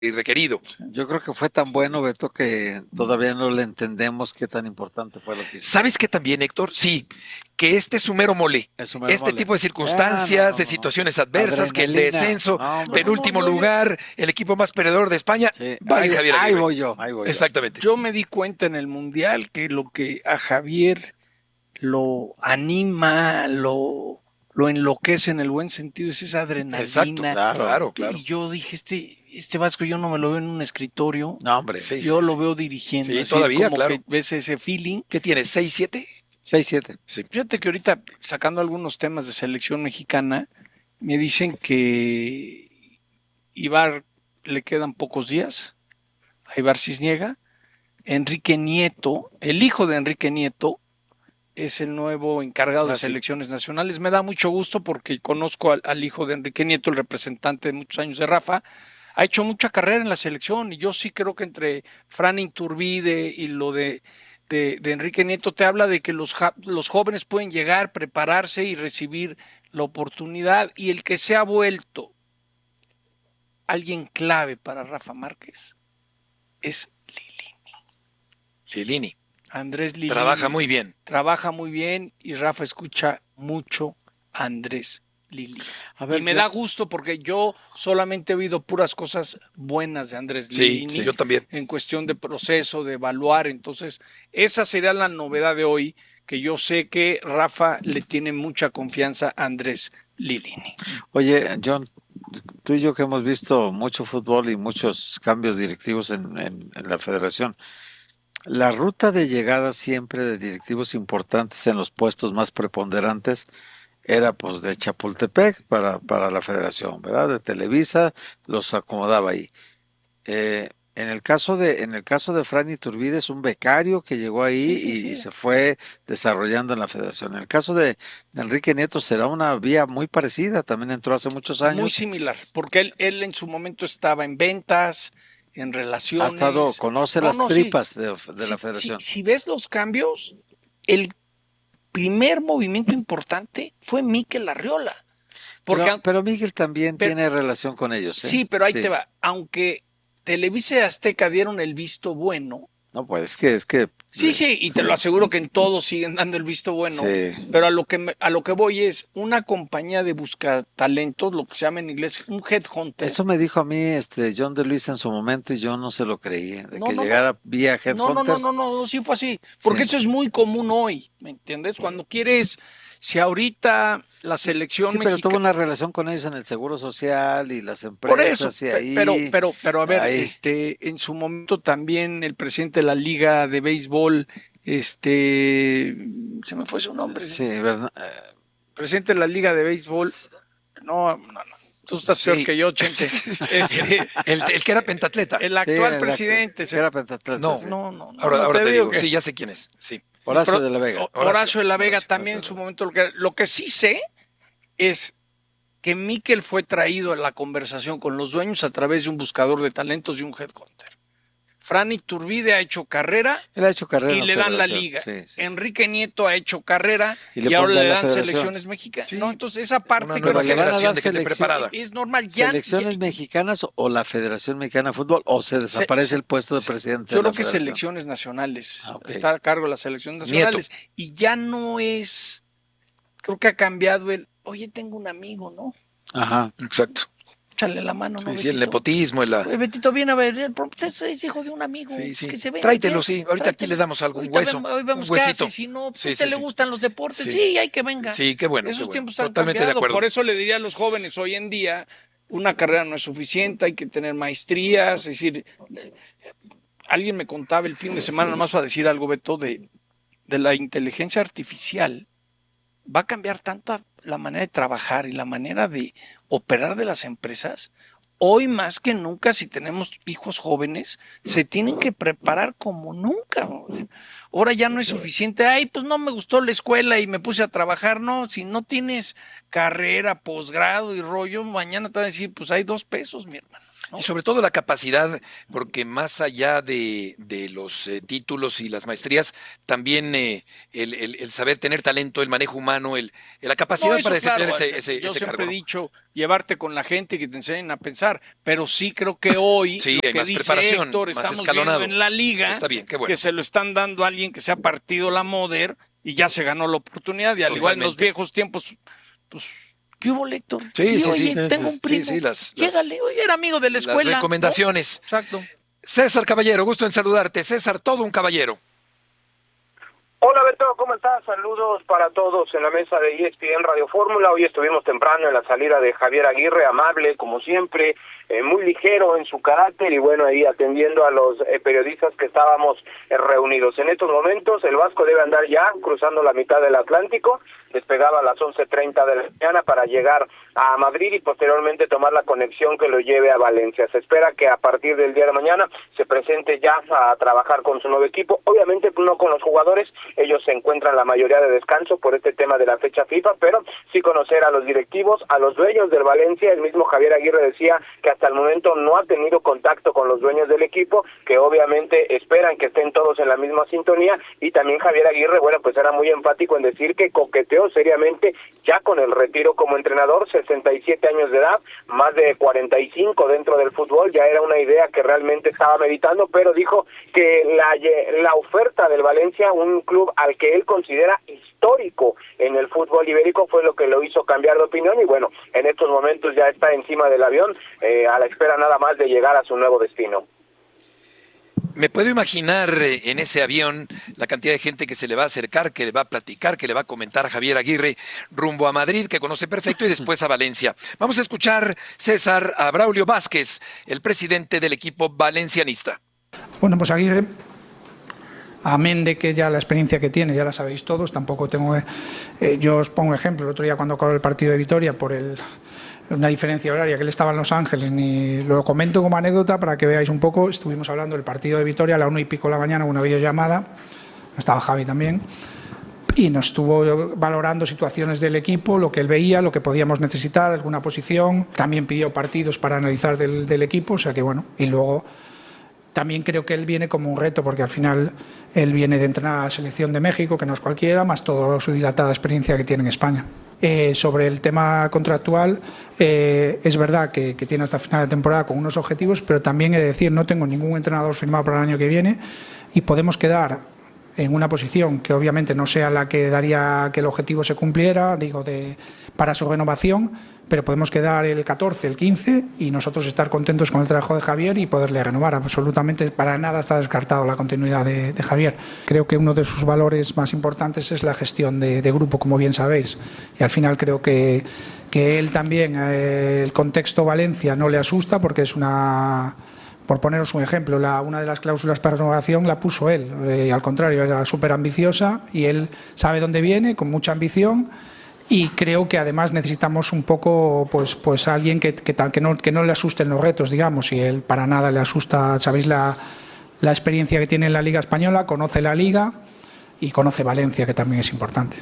y requerido. Yo creo que fue tan bueno, Beto, que todavía no le entendemos qué tan importante fue lo que hizo. ¿Sabes qué también, Héctor? Sí, que este es su mero mole. Es su mero Este mole. tipo de circunstancias, de situaciones adversas, que el Adrenalina. descenso, No, hombre. penúltimo lugar, el equipo más perdedor de España, Sí, va en Javier ahí Aguirre. voy yo, ahí voy yo. Exactamente. Yo me di cuenta en el Mundial que lo que a Javier lo anima, lo enloquece en el buen sentido, es esa adrenalina. Exacto, claro. Y yo dije, este Vasco yo no me lo veo en un escritorio. No, hombre. Sí, yo lo veo dirigiendo. Sí, así, todavía, como claro. que ves ese feeling. ¿Qué tiene? ¿6-7? 6-7. Sí. Fíjate que ahorita, sacando algunos temas de selección mexicana, me dicen que Ibar le quedan pocos días, a Ibar Cisniega. Enrique Nieto, el hijo de Enrique Nieto, es el nuevo encargado de selecciones nacionales. Me da mucho gusto porque conozco al hijo de Enrique Nieto, el representante de muchos años de Rafa. Ha hecho mucha carrera en la selección y yo sí creo que entre Fran Iturbide y lo de Enrique Nieto te habla de que los jóvenes pueden llegar, prepararse y recibir la oportunidad. Y el que se ha vuelto alguien clave para Rafa Márquez es Lilini. Andrés Lilini. Trabaja muy bien. Trabaja muy bien y Rafa escucha mucho a Andrés Lilini. Y me da gusto porque yo solamente he oído puras cosas buenas de Andrés Lilini. Sí, yo también. En cuestión de proceso, de evaluar. Entonces, esa sería la novedad de hoy, que yo sé que Rafa le tiene mucha confianza a Andrés Lilini. Oye, John, tú y yo que hemos visto mucho fútbol y muchos cambios directivos en la federación, la ruta de llegada siempre de directivos importantes en los puestos más preponderantes era pues de Chapultepec para la federación, ¿verdad? De Televisa los acomodaba ahí. En el caso de Fran Iturbide es un becario que llegó ahí y se fue desarrollando en la federación. En el caso de Enrique Nieto será una vía muy parecida, también entró hace muchos años. Muy similar, porque él en su momento estaba en ventas, en relaciones. Conoce las tripas de la federación. Si ves los cambios, el primer movimiento importante fue Mikel Arriola. Pero Miguel también tiene relación con ellos. Sí, pero ahí te va. Aunque Televisa y Azteca dieron el visto bueno. No, pues es que. Sí, y te lo aseguro que en todos siguen dando el visto bueno. Sí. Pero a lo que voy es una compañía de buscatalentos, lo que se llama en inglés un headhunter. Eso me dijo a mí John de Luis en su momento y yo no se lo creí, llegara vía headhunters. No, sí fue así. Porque eso es muy común hoy, ¿me entiendes? Cuando quieres, si ahorita la selección mexicana... pero tuvo una relación con ellos en el Seguro Social y las empresas. Por eso, y ahí, pero a ver, en su momento también el presidente de la Liga de Béisbol, se me fue su nombre. Sí, presidente de la Liga de Béisbol, no. Tú estás peor que yo, Chente. El que era pentatleta. El actual presidente. Era pentatleta. No. Ahora te digo. Sí, ya sé quién es. Sí. Horacio de la Vega. Horacio de la Vega también en su momento. Lo que sí sé es que Mikel fue traído a la conversación con los dueños a través de un buscador de talentos y un headhunter. Fran Iturbide ha hecho carrera. Él ha hecho carrera y le dan la liga. Sí. Enrique Nieto ha hecho carrera y ahora le dan selecciones mexicanas. Sí. No, entonces esa parte que la generación de gente preparada. Es normal. ¿Selecciones mexicanas o la Federación Mexicana de Fútbol o se desaparece el puesto de presidente? Yo creo que selecciones nacionales. Está a cargo de las selecciones nacionales. Nieto. Y ya no es. Creo que ha cambiado oye, tengo un amigo, ¿no? Ajá, exacto. Échale la mano, ¿no? Sí, el nepotismo. Oye, Betito, viene a ver, es hijo de un amigo. Sí. Que se ve. Tráetelo, sí. Ahorita aquí le damos algún hueso. Hoy vemos qué hace. Si no, pues le gustan los deportes. Sí, hay que venga. Sí, qué bueno. Esos tiempos han cambiado. De acuerdo. Por eso le diría a los jóvenes hoy en día, una carrera no es suficiente, hay que tener maestrías. Es decir, alguien me contaba el fin de semana, nomás para decir algo, Beto, de la inteligencia artificial. Va a cambiar tanto la manera de trabajar y la manera de operar de las empresas. Hoy más que nunca, si tenemos hijos jóvenes, se tienen que preparar como nunca. Ahora ya no es suficiente. Pues no me gustó la escuela y me puse a trabajar. No, si no tienes carrera, posgrado y rollo, mañana te van a decir, pues hay 2 pesos, mi hermano. ¿no? Y sobre todo la capacidad, porque más allá de los títulos y las maestrías, también el saber tener talento, el manejo humano, la capacidad No, eso para desempeñar claro, ese yo siempre cargo, he ¿no? dicho llevarte con la gente y que te enseñen a pensar, pero sí creo que hoy Sí, lo hay que más dice preparación, Héctor, más estamos escalonado. viendo en la liga Está bien, qué bueno. que se lo están dando a alguien que se ha partido la moder y ya se ganó la oportunidad, y al igual en los Totalmente. viejos tiempos, pues, ¿qué hubo, Héctor? Sí, sí, oye, sí. tengo un primo, Sí, llégale, oye, era amigo de la las escuela, ¿no? recomendaciones. Exacto. César Caballero, gusto en saludarte. César, todo un caballero. Hola Beto, ¿cómo estás? Saludos para todos en la mesa de ESPN Radio Fórmula. Hoy estuvimos temprano en la salida de Javier Aguirre, amable como siempre, muy ligero en su carácter y bueno, ahí atendiendo a los periodistas que estábamos reunidos. En estos momentos el Vasco debe andar ya cruzando la mitad del Atlántico, despegaba a las 11:30 de la mañana para llegar a Madrid y posteriormente tomar la conexión que lo lleve a Valencia. Se espera que a partir del día de mañana se presente ya a trabajar con su nuevo equipo, obviamente no con los jugadores, ellos se encuentran la mayoría de descanso por este tema de la fecha FIFA, pero sí conocer a los directivos, a los dueños del Valencia. El mismo Javier Aguirre decía que hasta el momento no ha tenido contacto con los dueños del equipo, que obviamente esperan que estén todos en la misma sintonía, y también Javier Aguirre, bueno, pues era muy enfático en decir que coqueteó seriamente ya con el retiro como entrenador, 67 años de edad, más de 45 dentro del fútbol, ya era una idea que realmente estaba meditando, pero dijo que la oferta del Valencia, un club al que él considera histórico en el fútbol ibérico, fue lo que lo hizo cambiar de opinión y bueno, en estos momentos ya está encima del avión, a la espera nada más de llegar a su nuevo destino. Me puedo imaginar en ese avión la cantidad de gente que se le va a acercar, que le va a platicar, que le va a comentar a Javier Aguirre rumbo a Madrid, que conoce perfecto, y después a Valencia. Vamos a escuchar, César, a Braulio Vázquez, el presidente del equipo valencianista. Bueno, pues Aguirre, amén de que ya la experiencia que tiene, ya la sabéis todos, tampoco tengo... yo os pongo ejemplo, el otro día cuando acabó el partido de Vitoria por una diferencia horaria, que él estaba en Los Ángeles, ni lo comento como anécdota para que veáis un poco. Estuvimos hablando del partido de Vitoria a la 1:00 de la mañana, una videollamada, estaba Javi también, y nos estuvo valorando situaciones del equipo, lo que él veía, lo que podíamos necesitar, alguna posición, también pidió partidos para analizar del equipo, o sea que bueno, y luego también creo que él viene como un reto, porque al final él viene de entrenar a la selección de México, que no es cualquiera, más toda su dilatada experiencia que tiene en España. Sobre el tema contractual, es verdad que tiene hasta final de temporada con unos objetivos, pero también he de decir, no tengo ningún entrenador firmado para el año que viene y podemos quedar en una posición que obviamente no sea la que daría que el objetivo se cumpliera, para su renovación, pero podemos quedar el 14, el 15 y nosotros estar contentos con el trabajo de Javier y poderle renovar. Absolutamente para nada está descartado la continuidad de Javier. Creo que uno de sus valores más importantes es la gestión de grupo, como bien sabéis, y al final creo que él también, el contexto Valencia no le asusta, porque es por poneros un ejemplo, una de las cláusulas para renovación la puso él, al contrario, era súper ambiciosa y él sabe dónde viene, con mucha ambición. Y creo que además necesitamos un poco, pues alguien que no le asusten los retos, digamos, y él para nada le asusta. Sabéis la experiencia que tiene en la Liga Española, conoce la Liga y conoce Valencia, que también es importante.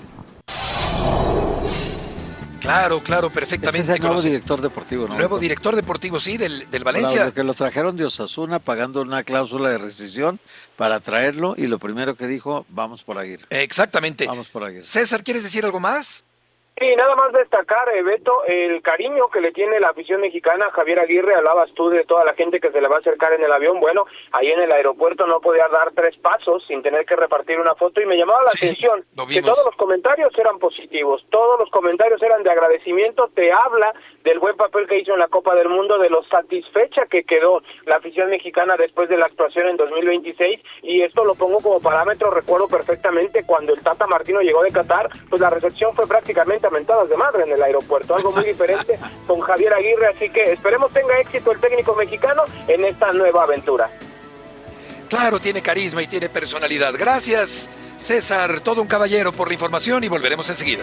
Claro, perfectamente. Ese es el nuevo director deportivo, ¿no? Nuevo director deportivo, sí, del Valencia. Lo que lo trajeron de Osasuna pagando una cláusula de rescisión para traerlo, y lo primero que dijo, vamos por Aguirre. Exactamente. Vamos por Aguirre. César, ¿quieres decir algo más? Sí, nada más destacar, Beto, el cariño que le tiene la afición mexicana a Javier Aguirre. Hablabas tú de toda la gente que se le va a acercar en el avión. Bueno, ahí en el aeropuerto no podía dar 3 pasos sin tener que repartir una foto, y me llamaba la atención que todos los comentarios eran positivos, todos los comentarios eran de agradecimiento. Te habla del buen papel que hizo en la Copa del Mundo, de lo satisfecha que quedó la afición mexicana después de la actuación en 2026, y esto lo pongo como parámetro. Recuerdo perfectamente cuando el Tata Martino llegó de Qatar, pues la recepción fue prácticamente a mentadas de madre en el aeropuerto, algo muy diferente con Javier Aguirre, así que esperemos tenga éxito el técnico mexicano en esta nueva aventura. Claro, tiene carisma y tiene personalidad. Gracias, César, todo un caballero, por la información, y volveremos enseguida.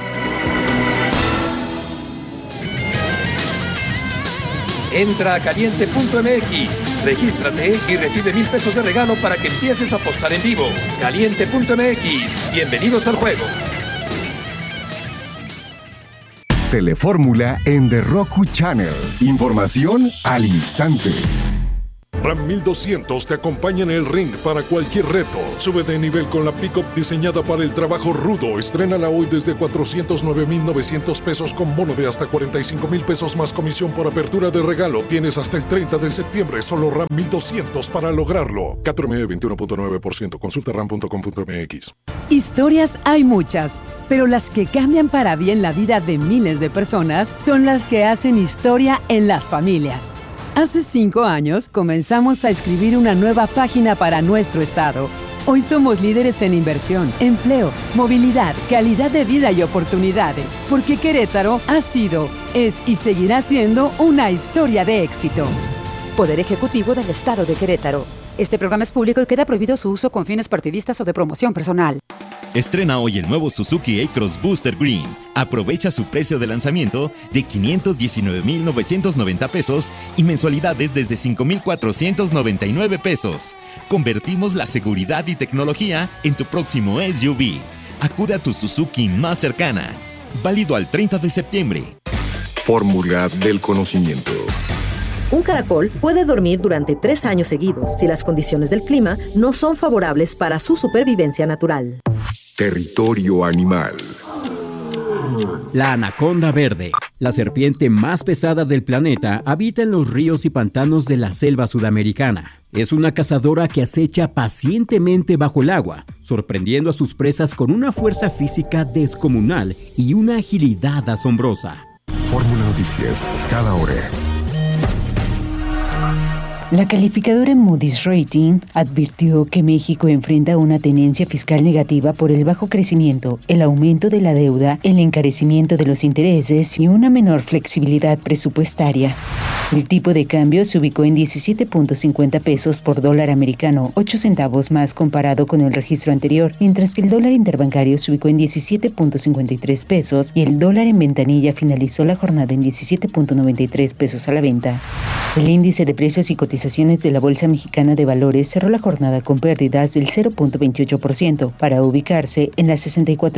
Entra a caliente.mx, regístrate y recibe 1,000 pesos de regalo para que empieces a apostar en vivo. Caliente.mx, bienvenidos al juego. Telefórmula en The Roku Channel. Información al instante. Ram 1200 te acompaña en el ring para cualquier reto. Sube de nivel con la pickup diseñada para el trabajo rudo. Estrénala hoy desde 409,900 pesos con bono de hasta 45,000 pesos más comisión por apertura de regalo. Tienes hasta el 30 de septiembre. Solo Ram 1200 para lograrlo. CAT-RME 21.9%. Consulta ram.com.mx. Historias hay muchas, pero las que cambian para bien la vida de miles de personas son las que hacen historia en las familias. Hace 5 años comenzamos a escribir una nueva página para nuestro estado. Hoy somos líderes en inversión, empleo, movilidad, calidad de vida y oportunidades, porque Querétaro ha sido, es y seguirá siendo una historia de éxito. Poder Ejecutivo del Estado de Querétaro. Este programa es público y queda prohibido su uso con fines partidistas o de promoción personal. Estrena hoy el nuevo Suzuki A-Cross Booster Green. Aprovecha su precio de lanzamiento de 519,990 pesos y mensualidades desde 5,499 pesos. Convertimos la seguridad y tecnología en tu próximo SUV. Acude a tu Suzuki más cercana. Válido al 30 de septiembre. Fórmula del conocimiento. Un caracol puede dormir durante 3 años seguidos si las condiciones del clima no son favorables para su supervivencia natural. Territorio animal. La anaconda verde, la serpiente más pesada del planeta, habita en los ríos y pantanos de la selva sudamericana. Es una cazadora que acecha pacientemente bajo el agua, sorprendiendo a sus presas con una fuerza física descomunal y una agilidad asombrosa. Fórmula Noticias, cada hora. La calificadora Moody's Rating advirtió que México enfrenta una tendencia fiscal negativa por el bajo crecimiento, el aumento de la deuda, el encarecimiento de los intereses y una menor flexibilidad presupuestaria. El tipo de cambio se ubicó en 17.50 pesos por dólar americano, 8 centavos más comparado con el registro anterior, mientras que el dólar interbancario se ubicó en 17.53 pesos y el dólar en ventanilla finalizó la jornada en 17.93 pesos a la venta. El índice de precios y cotizaciones de la Bolsa Mexicana de Valores cerró la jornada con pérdidas del 0.28% para ubicarse en las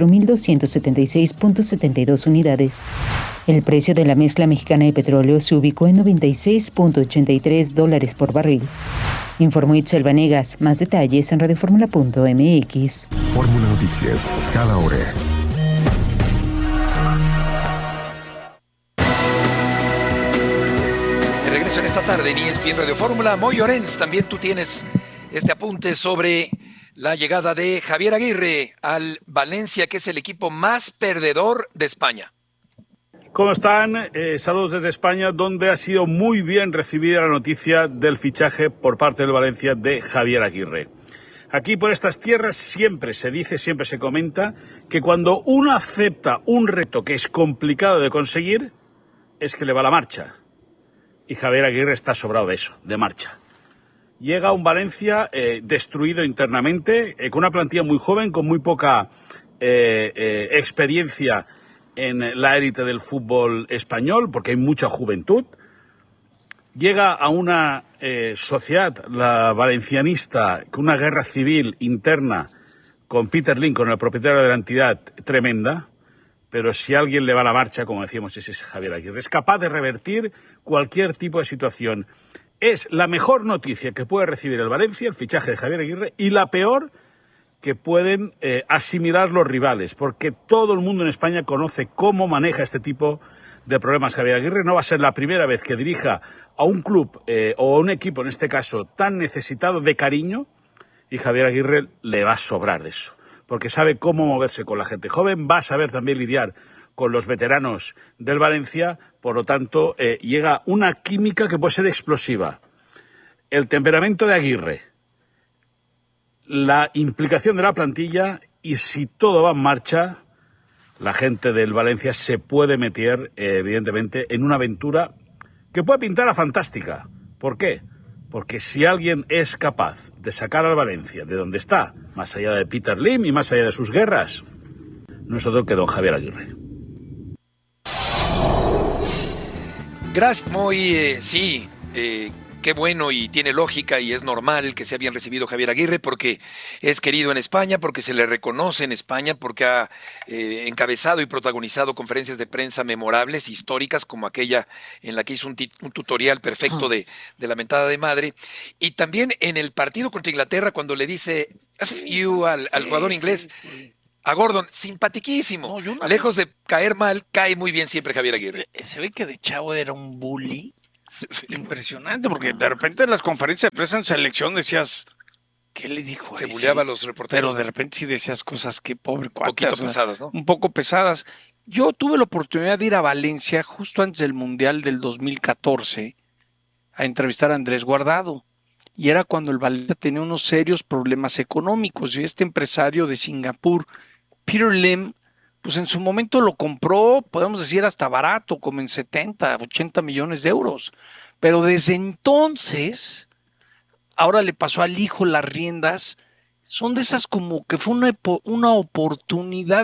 64.276.72 unidades. El precio de la mezcla mexicana de petróleo se ubicó en $96.83 por barril. Informó Itzel Vanegas. Más detalles en radioformula.mx. Fórmula Noticias, cada hora. En esta tarde en ESPN Radio Fórmula. Moy Orenz, también tú tienes este apunte sobre la llegada de Javier Aguirre al Valencia, que es el equipo más perdedor de España. ¿Cómo están? Saludos desde España, donde ha sido muy bien recibida la noticia del fichaje por parte del Valencia de Javier Aguirre. Aquí por estas tierras siempre se dice, siempre se comenta, que cuando uno acepta un reto que es complicado de conseguir, es que le va la marcha. Y Javier Aguirre está sobrado de eso, de marcha. Llega a un Valencia destruido internamente, con una plantilla muy joven, con muy poca experiencia en la élite del fútbol español, porque hay mucha juventud. Llega a una sociedad, la valencianista, con una guerra civil interna con Peter Lim, con el propietario de la entidad, tremenda. Pero si alguien le va la marcha, como decíamos, es ese Javier Aguirre. Es capaz de revertir cualquier tipo de situación. Es la mejor noticia que puede recibir el Valencia, el fichaje de Javier Aguirre, y la peor que pueden asimilar los rivales, porque todo el mundo en España conoce cómo maneja este tipo de problemas Javier Aguirre. No va a ser la primera vez que dirija a un club o a un equipo, en este caso, tan necesitado de cariño, y Javier Aguirre le va a sobrar de eso, porque sabe cómo moverse con la gente joven, va a saber también lidiar con los veteranos del Valencia, por lo tanto, llega una química que puede ser explosiva. El temperamento de Aguirre, la implicación de la plantilla, y si todo va en marcha, la gente del Valencia se puede meter, evidentemente, en una aventura que puede pintar a fantástica. ¿Por qué? Porque si alguien es capaz de sacar al Valencia de donde está, más allá de Peter Lim y más allá de sus guerras, no es otro que don Javier Aguirre. Gracias, Moy. Sí, qué bueno y tiene lógica y es normal que sea bien recibido Javier Aguirre porque es querido en España, porque se le reconoce en España, porque ha encabezado y protagonizado conferencias de prensa memorables, históricas, como aquella en la que hizo un tutorial perfecto de la mentada de madre. Y también en el partido contra Inglaterra, cuando le dice "F you" al jugador inglés, a Gordon, simpatiquísimo. Lejos de caer mal, cae muy bien siempre Javier Aguirre. Se ve que de chavo era un bully impresionante, porque de repente en las conferencias de prensa en selección decías, ¿qué le dijo? Se bulleaba a los reporteros. Pero de repente sí decías cosas que pobre cuate. Un poquito pesadas, ¿no? Un poco pesadas. Yo tuve la oportunidad de ir a Valencia justo antes del Mundial del 2014 a entrevistar a Andrés Guardado. Y era cuando el Valencia tenía unos serios problemas económicos. Y este empresario de Singapur, Peter Lim, pues en su momento lo compró, podemos decir hasta barato, como en 70, 80 millones de euros. Pero desde entonces, ahora le pasó al hijo las riendas. Son de esas como que fue una oportunidad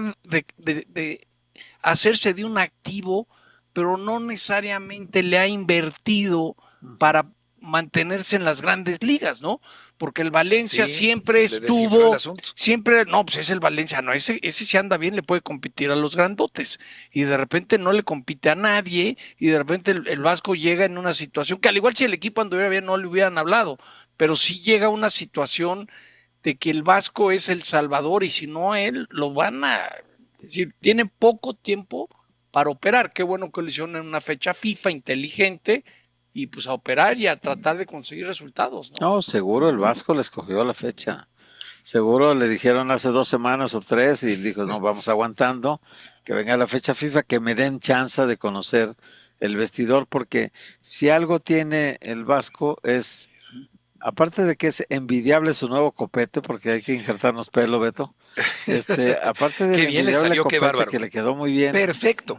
de hacerse de un activo, pero no necesariamente le ha invertido para mantenerse en las grandes ligas, ¿no? Porque el Valencia siempre estuvo, pues es el Valencia, no, ese si anda bien le puede competir a los grandotes, y de repente no le compite a nadie, y de repente el Vasco llega en una situación que al igual si el equipo anduviera bien no le hubieran hablado, pero sí llega a una situación de que el Vasco es el salvador, y si no él, lo van a, es decir, tiene poco tiempo para operar. Qué bueno que lo hicieron en una fecha FIFA inteligente, y pues a operar y a tratar de conseguir resultados, ¿no? No, seguro el Vasco le escogió la fecha. Seguro le dijeron hace 2 semanas o 3 y dijo, no, vamos aguantando, que venga la fecha FIFA, que me den chance de conocer el vestidor, porque si algo tiene el Vasco es, aparte de que es envidiable su nuevo copete, porque hay que injertarnos pelo, Beto, aparte de qué bien le salió, qué bárbaro, que le quedó muy bien. Perfecto.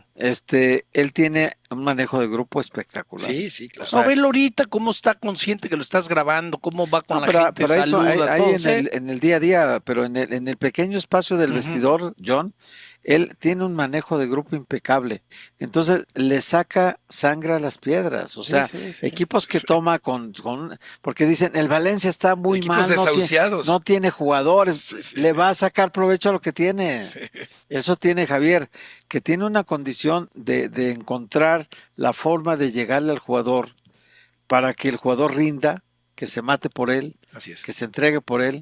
Él tiene un manejo de grupo espectacular. Sí, claro. O sea, velo ahorita cómo está consciente que lo estás grabando, cómo va con la gente, pero saluda, ahí todo, en el día a día, pero en el pequeño espacio del vestidor, John, él tiene un manejo de grupo impecable. Entonces le saca sangre a las piedras. O sea, equipos que toma porque dicen, el Valencia está muy mal, no tiene jugadores, le va a sacar provecho a lo que tiene. Eso tiene Javier, que tiene una condición de encontrar la forma de llegarle al jugador para que el jugador rinda, que se mate por él, que se entregue por él.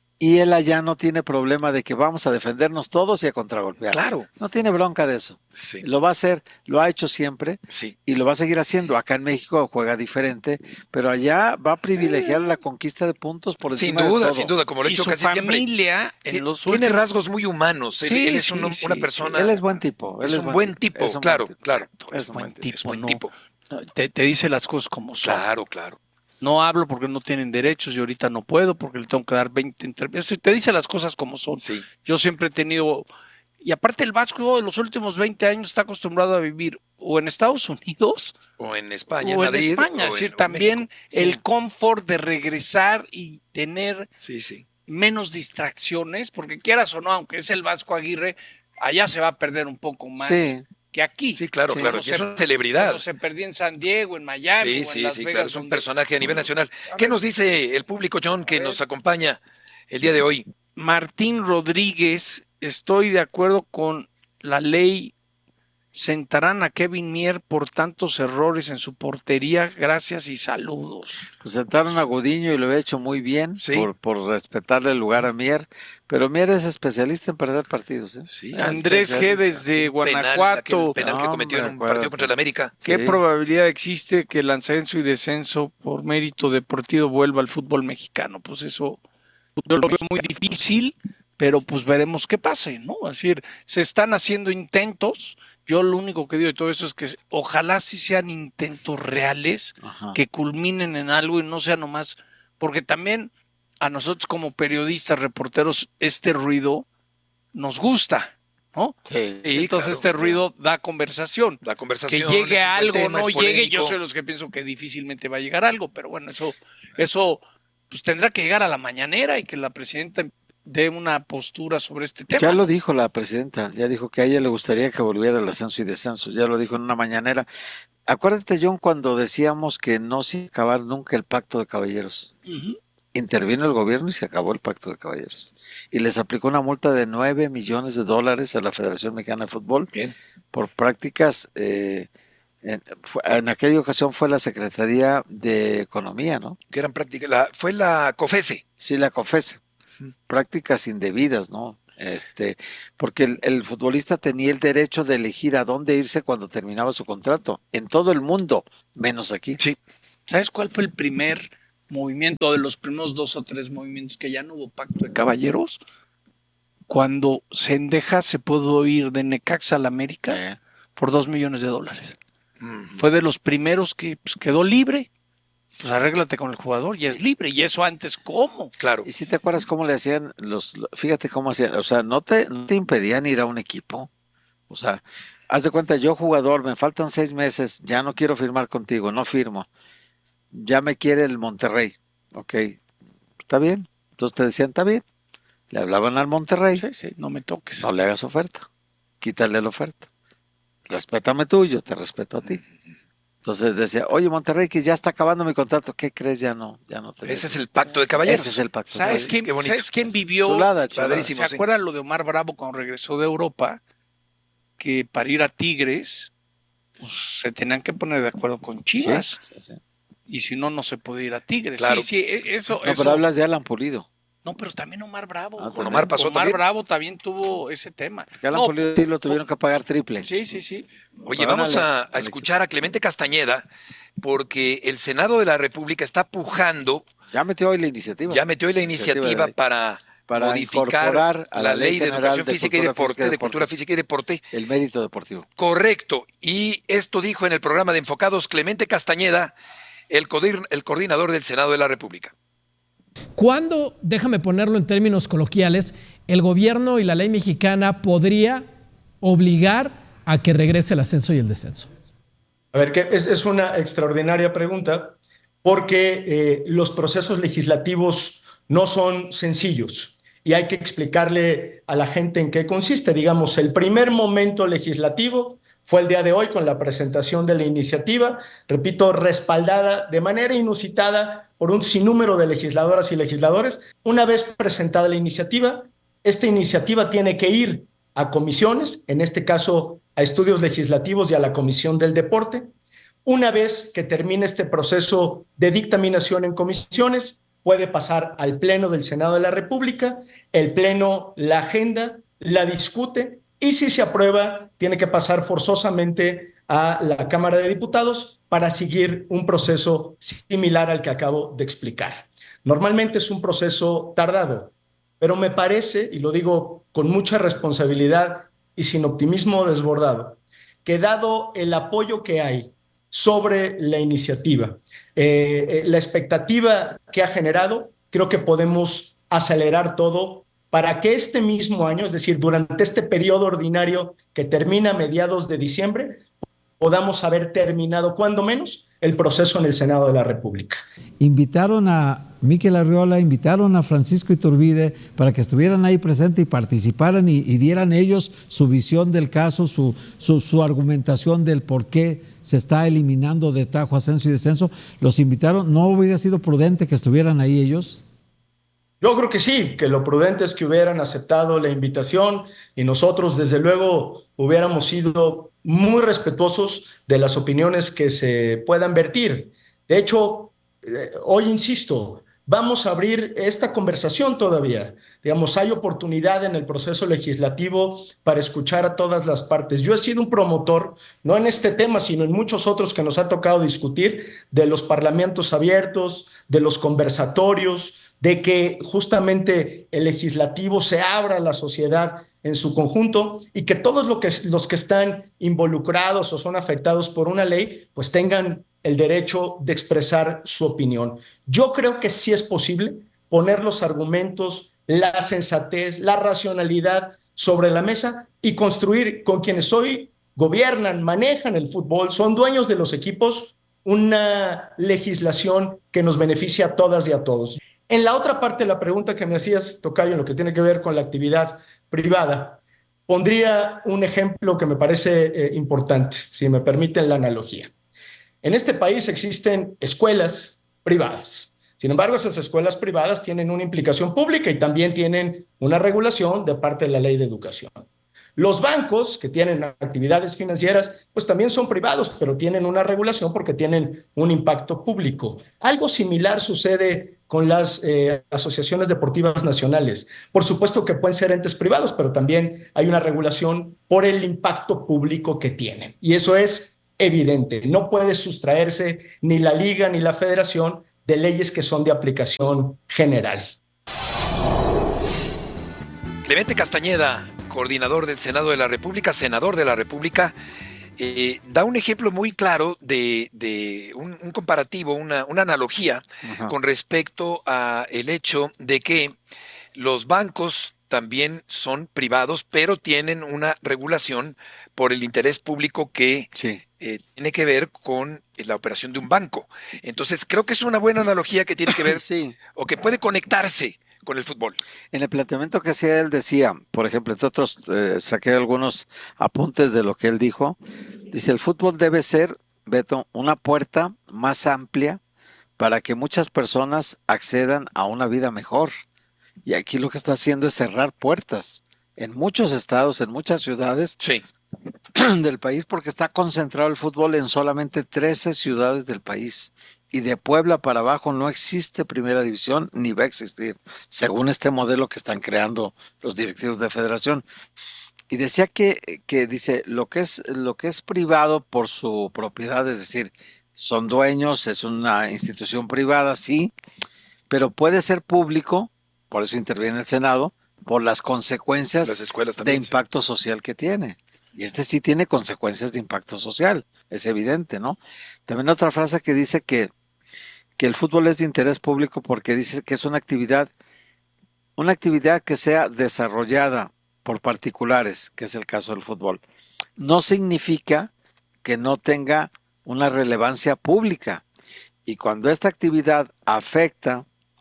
Y él allá no tiene problema de que vamos a defendernos todos y a contragolpear. Claro. No tiene bronca de eso. Sí. Lo va a hacer, lo ha hecho siempre y lo va a seguir haciendo. Acá en México juega diferente, pero allá va a privilegiar la conquista de puntos por encima de todo. Sin duda, como lo he hecho casi familia, siempre. Tiene rasgos muy humanos. Él es una persona. Él es buen tipo. Es un buen tipo, claro. Es buen tipo. Te dice las cosas como son. Claro. No hablo porque no tienen derechos y ahorita no puedo porque le tengo que dar 20 entrevistas. Te dice las cosas como son. Sí. Yo siempre he tenido... Y aparte el Vasco de los últimos 20 años está acostumbrado a vivir o en Estados Unidos o en España, o en Madrid, en España. Es decir, también el confort de regresar y tener menos distracciones, porque quieras o no, aunque es el Vasco Aguirre, allá se va a perder un poco más. Que aquí. Sí, claro. Es una celebridad. Cuando se perdía en San Diego, en Miami, o en Las Vegas, claro, es un personaje a nivel nacional. ¿Qué nos dice el público, John, que nos acompaña el día de hoy? Martín Rodríguez, estoy de acuerdo con la ley. Sentarán a Kevin Mier por tantos errores en su portería. Gracias y saludos. Pues sentaron a Gudiño y lo he hecho muy bien por respetarle el lugar a Mier, pero Mier es especialista en perder partidos. Andrés G. desde Guanajuato. Penal que cometió en un partido contra el América. ¿Qué probabilidad existe que el ascenso y descenso por mérito deportivo vuelva al fútbol mexicano? Pues eso yo lo veo muy difícil, pero pues veremos qué pase, ¿no? Es decir, se están haciendo intentos. Yo lo único que digo de todo eso es que ojalá sí sean intentos reales, que culminen en algo y no sea nomás, porque también a nosotros como periodistas, reporteros, este ruido nos gusta, ¿no? Sí, entonces este ruido da conversación. Que llegue a algo o no llegue, yo soy de los que pienso que difícilmente va a llegar algo, pero bueno, eso pues tendrá que llegar a la mañanera y que la presidenta dé una postura sobre este tema. Ya lo dijo la presidenta, ya dijo que a ella le gustaría que volviera el ascenso y descenso, ya lo dijo en una mañanera. Acuérdate, John, cuando decíamos que no se iba a acabar nunca el pacto de caballeros. Intervino el gobierno y se acabó el pacto de caballeros. Y les aplicó una multa de $9 millones a la Federación Mexicana de Fútbol. Bien. Por prácticas, en aquella ocasión fue la Secretaría de Economía, ¿no? Que eran prácticas, fue la COFESE. Sí, la COFESE. Prácticas indebidas, ¿no? Porque el futbolista tenía el derecho de elegir a dónde irse cuando terminaba su contrato, en todo el mundo, menos aquí. Sí. ¿Sabes cuál fue el primer movimiento, de los primeros 2 o 3 movimientos que ya no hubo pacto de caballeros? Cuando Cendejas se pudo ir de Necaxa a la América por $2 millones. Fue de los primeros que quedó libre. Pues arréglate con el jugador, ya es libre. Y eso antes, ¿cómo? Claro. ¿Y si te acuerdas cómo le hacían fíjate cómo hacían, o sea, no te impedían ir a un equipo? O sea, haz de cuenta, yo jugador, me faltan 6 meses, ya no quiero firmar contigo, no firmo. Ya me quiere el Monterrey. Ok, está bien. Entonces te decían, está bien. Le hablaban al Monterrey. Sí, no me toques. No le hagas oferta. Quítale la oferta. Respétame tú, yo te respeto a ti. Entonces decía, oye, Monterrey, que ya está acabando mi contrato. ¿Qué crees? Ya no te. Ese es el pacto de caballeros. Ese es el pacto. ¿Sabes quién vivió? Chulada. ¿Se acuerdan lo de Omar Bravo cuando regresó de Europa? Que para ir a Tigres, pues se tenían que poner de acuerdo con Chivas. Sí. Y si no, no se puede ir a Tigres. Claro. Sí, eso. Pero hablas de Alan Pulido. No, pero también Omar Bravo. Con Omar pasó también. Bravo también tuvo ese tema. Alan Pulido sí lo tuvieron que pagar triple. Sí. Oye, vamos a escuchar a Clemente Castañeda, porque el Senado de la República está pujando. Ya metió hoy la iniciativa. para modificar la Ley de Educación Física y Deporte, de Cultura Física y Deporte. El mérito deportivo. Correcto. Y esto dijo en el programa de Enfocados Clemente Castañeda, el coordinador del Senado de la República. ¿Cuándo, déjame ponerlo en términos coloquiales, el gobierno y la ley mexicana podría obligar a que regrese el ascenso y el descenso? A ver, que es una extraordinaria pregunta, porque los procesos legislativos no son sencillos y hay que explicarle a la gente en qué consiste. Digamos, el primer momento legislativo fue el día de hoy con la presentación de la iniciativa, repito, respaldada de manera inusitada por un sinnúmero de legisladoras y legisladores. Una vez presentada la iniciativa, esta iniciativa tiene que ir a comisiones, en este caso a estudios legislativos y a la Comisión del Deporte. Una vez que termine este proceso de dictaminación en comisiones, puede pasar al Pleno del Senado de la República, el Pleno la agenda, la discute, y si se aprueba, tiene que pasar forzosamente a la Cámara de Diputados para seguir un proceso similar al que acabo de explicar. Normalmente es un proceso tardado, pero me parece, y lo digo con mucha responsabilidad y sin optimismo desbordado, que dado el apoyo que hay sobre la iniciativa, la expectativa que ha generado, creo que podemos acelerar todo para que este mismo año, es decir, durante este periodo ordinario que termina a mediados de diciembre, podamos haber terminado, cuando menos, el proceso en el Senado de la República. Invitaron a Miquel Arriola, invitaron a Francisco Iturbide para que estuvieran ahí presentes y participaran y dieran ellos su visión del caso, su argumentación del por qué se está eliminando de tajo ascenso y descenso. Los invitaron. ¿No hubiera sido prudente que estuvieran ahí ellos? Yo creo que sí, que lo prudente es que hubieran aceptado la invitación y nosotros, desde luego, hubiéramos sido muy respetuosos de las opiniones que se puedan vertir. De hecho, hoy insisto, vamos a abrir esta conversación todavía. Digamos, hay oportunidad en el proceso legislativo para escuchar a todas las partes. Yo he sido un promotor, no en este tema, sino en muchos otros que nos ha tocado discutir, de los parlamentos abiertos, de los conversatorios, de que justamente el legislativo se abra a la sociedad en su conjunto y que todos los que están involucrados o son afectados por una ley, pues tengan el derecho de expresar su opinión. Yo creo que sí es posible poner los argumentos, la sensatez, la racionalidad sobre la mesa y construir con quienes hoy gobiernan, manejan el fútbol, son dueños de los equipos, una legislación que nos beneficia a todas y a todos. En la otra parte de la pregunta que me hacías, Tocayo, en lo que tiene que ver con la actividad privada, pondría un ejemplo que me parece importante, si me permiten la analogía. En este país existen escuelas privadas. Sin embargo, esas escuelas privadas tienen una implicación pública y también tienen una regulación de parte de la Ley de Educación. Los bancos que tienen actividades financieras, pues también son privados, pero tienen una regulación porque tienen un impacto público. Algo similar sucede con las asociaciones deportivas nacionales. Por supuesto que pueden ser entes privados, pero también hay una regulación por el impacto público que tienen. Y eso es evidente. No puede sustraerse ni la liga ni la federación de leyes que son de aplicación general. Clemente Castañeda, coordinador del Senado de la República, senador de la República, da un ejemplo muy claro de un comparativo, una analogía con respecto a el hecho de que los bancos también son privados, pero tienen una regulación por el interés público que tiene que ver con la operación de un banco. Entonces, creo que es una buena analogía que tiene que ver o que puede conectarse con el fútbol. En el planteamiento que hacía él decía, por ejemplo, entre otros, saqué algunos apuntes de lo que él dijo. Dice, el fútbol debe ser, Beto, una puerta más amplia para que muchas personas accedan a una vida mejor. Y aquí lo que está haciendo es cerrar puertas en muchos estados, en muchas ciudades del país, porque está concentrado el fútbol en solamente 13 ciudades del país. Y de Puebla para abajo no existe primera división ni va a existir, según este modelo que están creando los directivos de federación. Y decía que dice, lo que es privado por su propiedad, es decir, son dueños, es una institución privada, sí, pero puede ser público, por eso interviene el Senado, por las consecuencias las escuelas de también, impacto social que tiene. Y este sí tiene consecuencias de impacto social, es evidente, ¿no? También otra frase que dice que el fútbol es de interés público porque dice que es una actividad que sea desarrollada por particulares, que es el caso del fútbol. No significa que no tenga una relevancia pública. Y cuando esta actividad afecta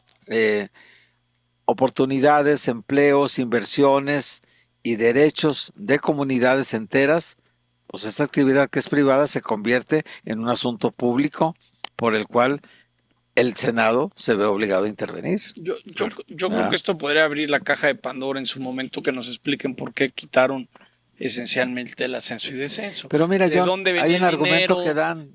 oportunidades, empleos, inversiones y derechos de comunidades enteras, pues esta actividad que es privada se convierte en un asunto público por el cual el Senado se ve obligado a intervenir. Yo creo que esto podría abrir la caja de Pandora en su momento, que nos expliquen por qué quitaron esencialmente el ascenso y descenso. Pero mira, ¿de dónde venía hay un el argumento dinero? que dan,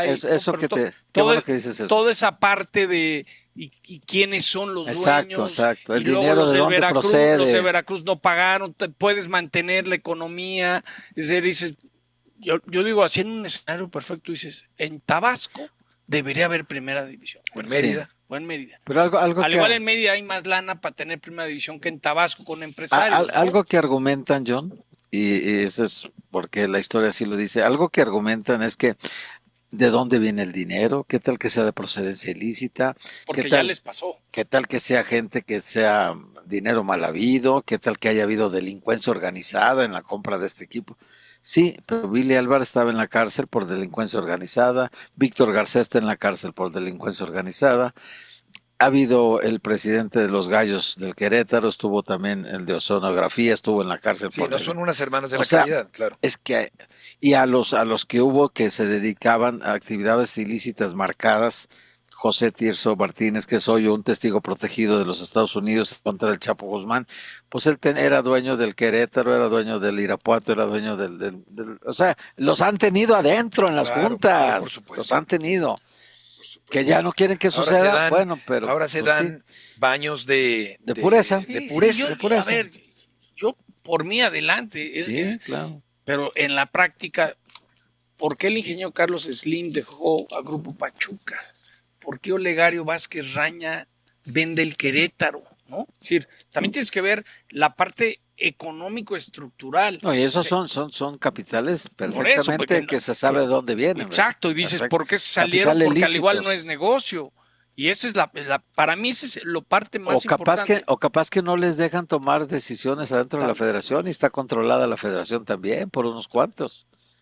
qué todo, bueno que dices eso. Toda esa parte de y quiénes son los dueños. Exacto. El y luego dinero los de dónde procede. Los de Veracruz no pagaron, puedes mantener la economía. Es decir, dices, yo digo así en un escenario perfecto, dices, en Tabasco debería haber primera división. O en Mérida. O en Mérida. Pero Al igual en Mérida hay más lana para tener primera división que en Tabasco con empresarios. Algo que argumentan, John, y eso es porque la historia así lo dice, algo que argumentan es que ¿de dónde viene el dinero? ¿Qué tal que sea de procedencia ilícita? Porque ya les pasó. ¿Qué tal que sea gente que sea dinero mal habido? ¿Qué tal que haya habido delincuencia organizada en la compra de este equipo? Sí, pero Billy Álvarez estaba en la cárcel por delincuencia organizada, Víctor Garcés está en la cárcel por delincuencia organizada, ha habido el presidente de los Gallos del Querétaro, estuvo también el de Oceanografía, estuvo en la cárcel. Sí, no son unas hermanas de la caridad, claro. Es que, y a los que hubo que se dedicaban a actividades ilícitas marcadas, José Tirso Martínez, que soy un testigo protegido de los Estados Unidos contra el Chapo Guzmán, pues él era dueño del Querétaro, era dueño del Irapuato, era dueño del o sea, los han tenido adentro en las juntas, por supuesto. Los han tenido. Que ya no quieren que suceda, pero ahora se dan baños de pureza, de pureza. A ver, yo por mí adelante, claro. Pero en la práctica, ¿por qué el ingeniero Carlos Slim dejó a Grupo Pachuca? ¿Por qué Olegario Vázquez Raña vende el Querétaro? ¿No? Es decir, también tienes que ver la parte económico-estructural. No, y esos son capitales perfectamente que se sabe de dónde vienen. Exacto, y dices, ¿por qué se salieron? Capital porque ilícitos. Al igual no es negocio. Y esa es para mí esa es la parte más importante. O capaz que no les dejan tomar decisiones adentro de la federación y está controlada la federación también por unos cuantos.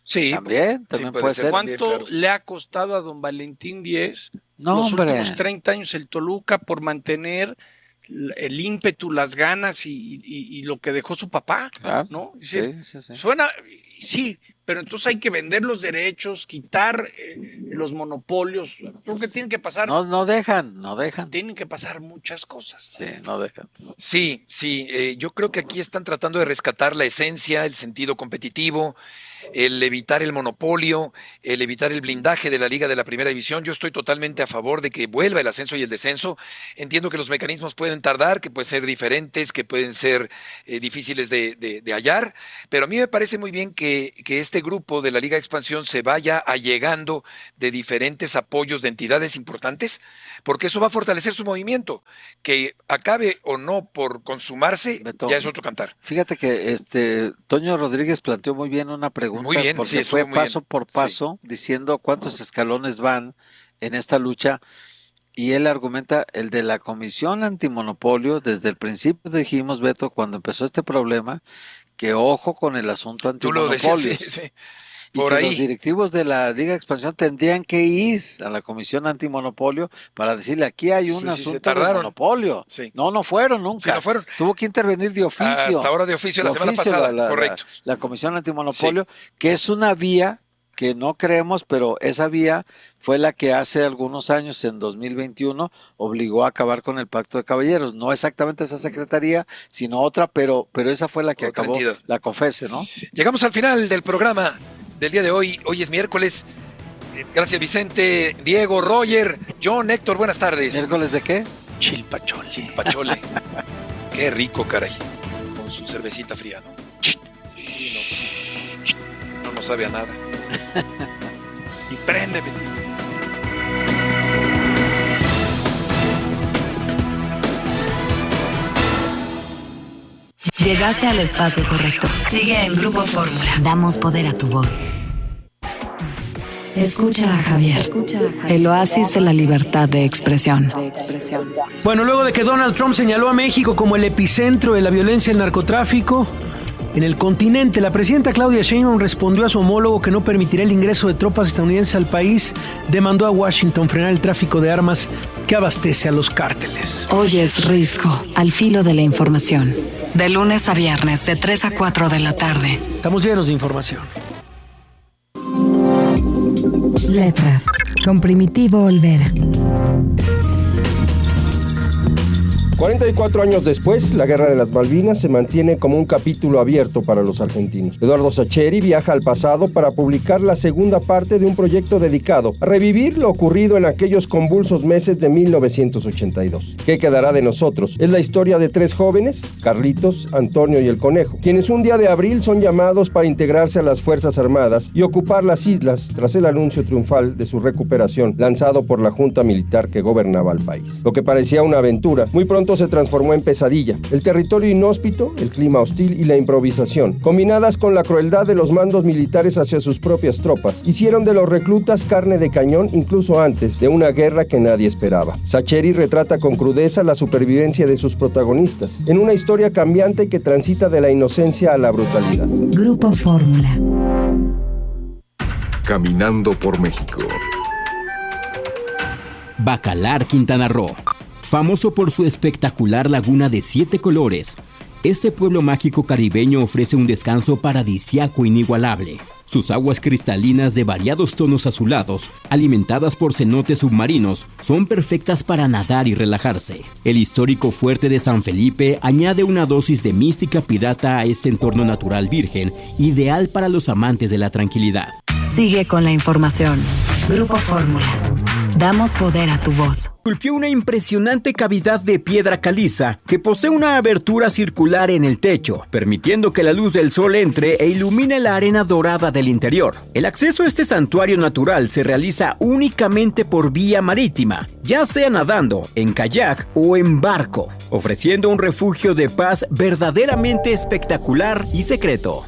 Sí, también puede ser. ¿Cuánto le ha costado a don Valentín Díez los últimos 30 años el Toluca por mantener el ímpetu, las ganas y lo que dejó su papá? Claro, ¿no? sí. Suena, sí, pero entonces hay que vender los derechos, quitar los monopolios, porque tienen que pasar. No dejan. Tienen que pasar muchas cosas. Sí, no dejan. Sí, yo creo que aquí están tratando de rescatar la esencia, el sentido competitivo, el evitar el monopolio, el evitar el blindaje de la Liga de la Primera División. Yo estoy totalmente a favor de que vuelva el ascenso y el descenso. Entiendo que los mecanismos pueden tardar, que pueden ser diferentes, que pueden ser difíciles de hallar, pero a mí me parece muy bien que este grupo de la Liga de Expansión se vaya allegando de diferentes apoyos de entidades importantes, porque eso va a fortalecer su movimiento. Que acabe o no por consumarse, Beto, ya es otro cantar. Fíjate que Toño Rodríguez planteó muy bien una pregunta, muy bien, porque fue paso por paso, diciendo cuántos escalones van en esta lucha, y él argumenta el de la Comisión Antimonopolio. Desde el principio dijimos, Beto, cuando empezó este problema, que ojo con el asunto antimonopolio. Tú lo decías, sí. Y por que ahí los directivos de la Liga de Expansión tendrían que ir a la Comisión Antimonopolio para decirle, aquí hay un asunto de monopolio. Sí. No fueron nunca. Sí, no fueron. Tuvo que intervenir de oficio. Hasta ahora de oficio, la semana pasada, correcto. La Comisión Antimonopolio, que es una vía que no creemos, pero esa vía fue la que hace algunos años, en 2021, obligó a acabar con el Pacto de Caballeros. No exactamente esa secretaría, sino otra, pero esa fue la que otra acabó, entidad. la COFESE, ¿no? Llegamos al final del programa del día de hoy. Hoy es miércoles. Gracias, Vicente, Diego, Roger, John, Héctor, buenas tardes. ¿Miércoles de qué? Chilpachole. Qué rico, caray. Con su cervecita fría, ¿no? Sí, no sabe a nada. Y préndeme. Llegaste al espacio correcto. Sigue en Grupo Fórmula. Damos poder a tu voz. Escucha a Javier. El oasis de la libertad de expresión. Bueno, luego de que Donald Trump señaló a México como el epicentro de la violencia y el narcotráfico en el continente, la presidenta Claudia Sheinbaum respondió a su homólogo que no permitirá el ingreso de tropas estadounidenses al país. Demandó a Washington frenar el tráfico de armas que abastece a los cárteles. Hoy es Risco, al filo de la información. De lunes a viernes, de 3 a 4 de la tarde. Estamos llenos de información. Letras, con Primitivo Olvera. 44 años después, la Guerra de las Malvinas se mantiene como un capítulo abierto para los argentinos. Eduardo Sacheri viaja al pasado para publicar la segunda parte de un proyecto dedicado a revivir lo ocurrido en aquellos convulsos meses de 1982. ¿Qué quedará de nosotros? Es la historia de 3 jóvenes, Carlitos, Antonio y el Conejo, quienes un día de abril son llamados para integrarse a las Fuerzas Armadas y ocupar las islas tras el anuncio triunfal de su recuperación lanzado por la Junta Militar que gobernaba el país. Lo que parecía una aventura, muy pronto se transformó en pesadilla. El territorio inhóspito, el clima hostil y la improvisación, combinadas con la crueldad de los mandos militares hacia sus propias tropas, hicieron de los reclutas carne de cañón incluso antes de una guerra que nadie esperaba. Sacheri retrata con crudeza la supervivencia de sus protagonistas, en una historia cambiante que transita de la inocencia a la brutalidad. Grupo Fórmula. Caminando por México. Bacalar, Quintana Roo. Famoso por su espectacular laguna de 7 colores, este pueblo mágico caribeño ofrece un descanso paradisíaco inigualable. Sus aguas cristalinas de variados tonos azulados, alimentadas por cenotes submarinos, son perfectas para nadar y relajarse. El histórico fuerte de San Felipe añade una dosis de mística pirata a este entorno natural virgen, ideal para los amantes de la tranquilidad. Sigue con la información. Grupo Fórmula. Damos poder a tu voz. Esculpió una impresionante cavidad de piedra caliza que posee una abertura circular en el techo, permitiendo que la luz del sol entre e ilumine la arena dorada del interior. El acceso a este santuario natural se realiza únicamente por vía marítima, ya sea nadando, en kayak o en barco, ofreciendo un refugio de paz verdaderamente espectacular y secreto.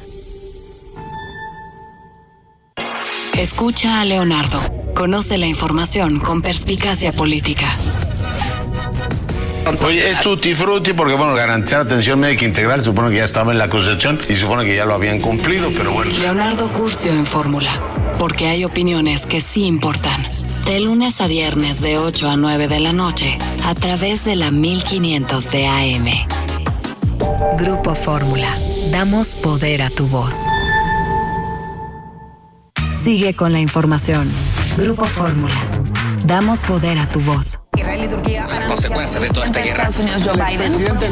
Escucha a Leonardo. Conoce la información con perspicacia política. Oye, es tutti frutti porque, bueno, garantizar atención médica integral, se supone que ya estaba en la Constitución y se supone que ya lo habían cumplido, pero bueno. Leonardo Curcio en Fórmula, porque hay opiniones que sí importan. De lunes a viernes de 8 a 9 de la noche, a través de la 1500 de AM. Grupo Fórmula. Damos poder a tu voz. Sigue con la información. Grupo Fórmula. Damos poder a tu voz. Israel y Turquía. Las consecuencias de toda esta guerra. Estados Unidos, Joe Biden.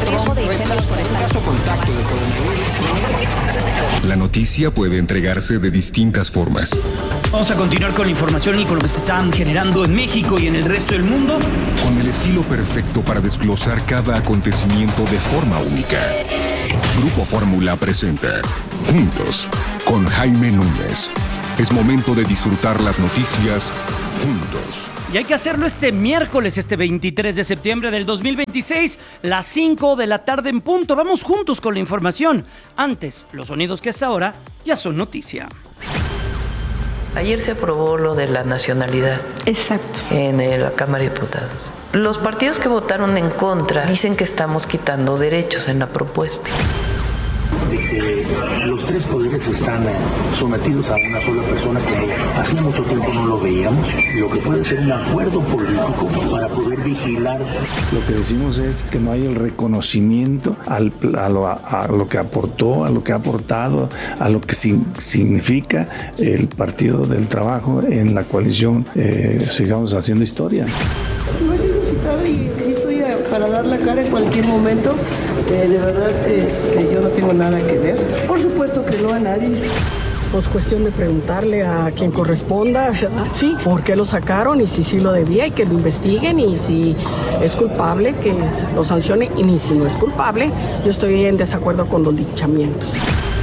La noticia puede entregarse de distintas formas. Vamos a continuar con la información y con lo que se están generando en México y en el resto del mundo. Con el estilo perfecto para desglosar cada acontecimiento de forma única. Grupo Fórmula presenta Juntos con Jaime Núñez. Es momento de disfrutar las noticias juntos. Y hay que hacerlo este miércoles, este 23 de septiembre del 2026, las 5 de la tarde en punto. Vamos juntos con la información. Antes, los sonidos que hasta ahora ya son noticia. Ayer se aprobó lo de la nacionalidad. Exacto. En la Cámara de Diputados. Los partidos que votaron en contra dicen que estamos quitando derechos en la propuesta. De que los tres poderes están sometidos a una sola persona, que hacía mucho tiempo no lo veíamos, lo que puede ser un acuerdo político para poder vigilar. Lo que decimos es que no hay el reconocimiento a lo que aportó, a lo que ha aportado, a lo que significa el Partido del Trabajo en la coalición. Sigamos haciendo historia. No he sido citada y estoy para dar la cara en cualquier momento. De verdad, yo no tengo nada que ver. Por supuesto que no a nadie. Pues cuestión de preguntarle a quien corresponda, sí, por qué lo sacaron y si sí lo debía y que lo investiguen y si es culpable que lo sancionen y ni si no es culpable, yo estoy en desacuerdo con los linchamientos.